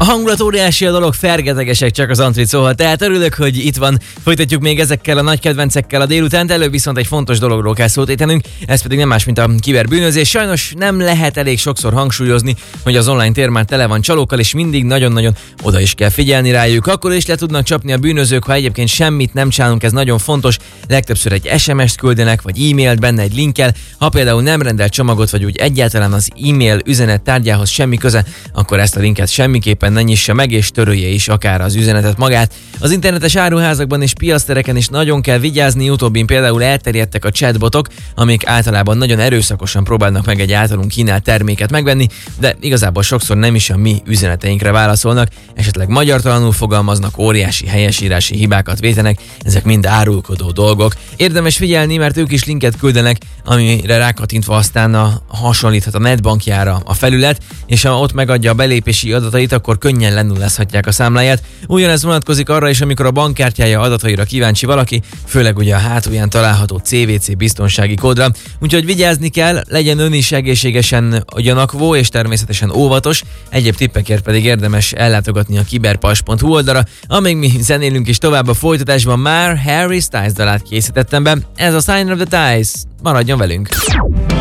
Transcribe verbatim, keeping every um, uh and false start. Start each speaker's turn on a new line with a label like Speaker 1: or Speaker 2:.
Speaker 1: A hangulat óriási, a dolog fergetegesek, csak az Antrit szólhat. Tehát örülök, hogy itt van. Folytatjuk még ezekkel a nagy kedvencekkel a délutánt. Előbb viszont egy fontos dologról kell szót ejtenünk, ez pedig nem más, mint a kiberbűnözés. Sajnos nem lehet elég sokszor hangsúlyozni, hogy az online tér már tele van csalókkal, és mindig nagyon-nagyon oda is kell figyelni rájuk. Akkor is le tudnak csapni a bűnözők, ha egyébként semmit nem csinálunk, ez nagyon fontos. Legtöbbször egy es em es-t küldenek, vagy e-mailt benne egy linkkel. Ha például nem rendel csomagot, vagy úgy egyáltalán az e-mail üzenet tárgyához semmi köze, akkor ezt a linket semmiképpen ne nyissa meg, és törölje is akár az üzenetet magát. Az internetes áruházakban és piactereken is nagyon kell vigyázni, utóbbin például elterjedtek a chatbotok, amik általában nagyon erőszakosan próbálnak meg egy általunk kínált terméket megvenni, de igazából sokszor nem is a mi üzeneteinkre válaszolnak, esetleg magyartalanul fogalmaznak, óriási helyesírási hibákat vétenek, ezek mind árulkodó dolgok. Érdemes figyelni, mert ők is linket küldenek, amire rákattintva aztán a, hasonlíthat a netbankjára a felület, és ha ott megadja a belépési adatait, akkor könnyen lenullázhatják a számláját. Ugyanez vonatkozik arra is, amikor a bankkártyája adataira kíváncsi valaki, főleg ugye a hátulján található cé vé cé biztonsági kódra. Úgyhogy vigyázni kell, legyen ön is egészségesen gyanakvó és természetesen óvatos. Egyéb tippekért pedig érdemes ellátogatni a kiberpajzs pont hu oldalra. Amíg mi zenélünk is tovább, a folytatásban már Harry Styles dalát készítettem be. Ez a Sign of the Times. Maradjon velünk!